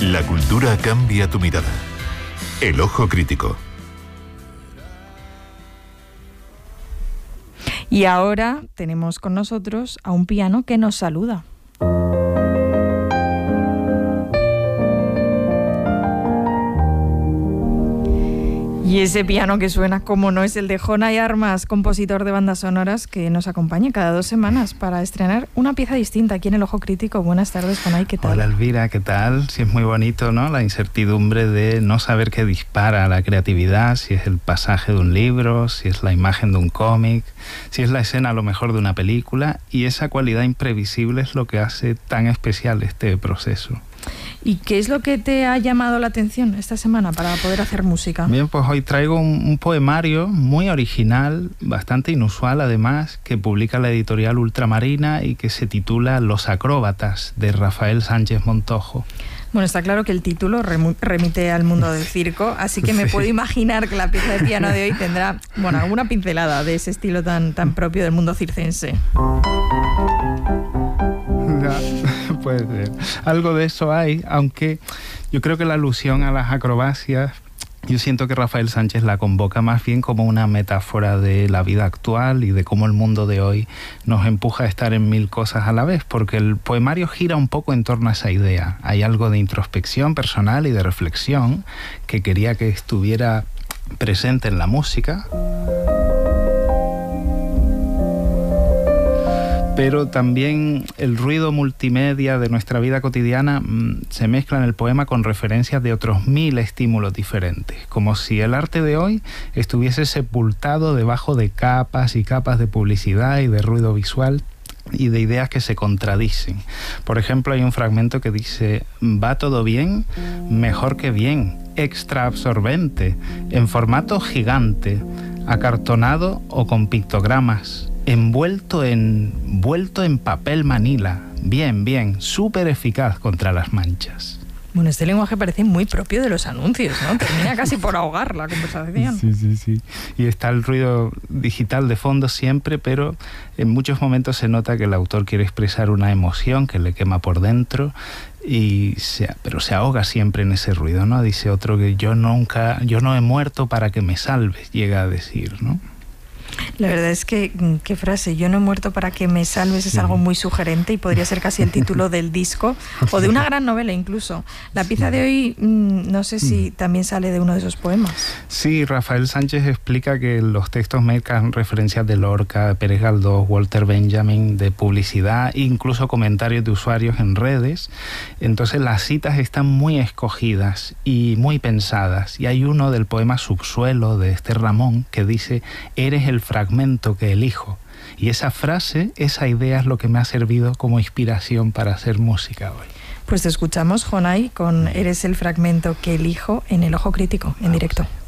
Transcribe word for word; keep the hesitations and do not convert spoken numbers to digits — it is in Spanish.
La cultura cambia tu mirada. El ojo crítico. Y ahora tenemos con nosotros a un piano que nos saluda. Y ese piano que suena, como no, es el de Jonay Armas, compositor de bandas sonoras, que nos acompaña cada dos semanas para estrenar una pieza distinta aquí en El Ojo Crítico. Buenas tardes, Jonay, ¿qué tal? Hola, Elvira, ¿qué tal? Sí, es muy bonito, ¿no? La incertidumbre de no saber qué dispara la creatividad, si es el pasaje de un libro, si es la imagen de un cómic, si es la escena a lo mejor de una película, y esa cualidad imprevisible es lo que hace tan especial este proceso. ¿Y qué es lo que te ha llamado la atención esta semana para poder hacer música? Bien, pues hoy traigo un, un poemario muy original, bastante inusual además, que publica la editorial Ultramarina y que se titula Los Acróbatas, de Rafael Sánchez Montojo. Bueno, está claro que el título remite al mundo del circo, así que me sí. puedo imaginar que la pieza de piano de hoy tendrá, bueno, alguna pincelada de ese estilo tan, tan propio del mundo circense. Puede ser. Algo de eso hay, aunque yo creo que la alusión a las acrobacias, yo siento que Rafael Sánchez la convoca más bien como una metáfora de la vida actual y de cómo el mundo de hoy nos empuja a estar en mil cosas a la vez, porque el poemario gira un poco en torno a esa idea. Hay algo de introspección personal y de reflexión que quería que estuviera presente en la música, pero también el ruido multimedia de nuestra vida cotidiana mmm, se mezcla en el poema con referencias de otros mil estímulos diferentes, como si el arte de hoy estuviese sepultado debajo de capas y capas de publicidad y de ruido visual y de ideas que se contradicen. Por ejemplo, hay un fragmento que dice: va todo bien, mejor que bien, extra absorbente, en formato gigante, acartonado o con pictogramas, envuelto en, envuelto en papel manila. Bien, bien, súper eficaz contra las manchas. Bueno, este lenguaje parece muy propio de los anuncios, ¿no? Termina casi por ahogar la conversación. Sí, sí, sí. Y está el ruido digital de fondo siempre, pero en muchos momentos se nota que el autor quiere expresar una emoción que le quema por dentro, y se, pero se ahoga siempre en ese ruido, ¿no? Dice otro que yo nunca, yo no he muerto para que me salves, llega a decir, ¿no? La verdad es que, qué frase, yo no he muerto para que me salves, es algo muy sugerente y podría ser casi el título del disco o de una gran novela incluso. La pieza de hoy, no sé si también sale de uno de esos poemas. Sí, Rafael Sánchez explica que los textos mezclan referencias de Lorca, Pérez Galdós, Walter Benjamin, de publicidad, incluso comentarios de usuarios en redes. Entonces las citas están muy escogidas y muy pensadas. Y hay uno del poema Subsuelo de Esther Ramón que dice: eres el fragmento que elijo. Y esa frase, esa idea es lo que me ha servido como inspiración para hacer música hoy. Pues te escuchamos, Jonay, con Eres el fragmento que elijo en El Ojo Crítico, en directo.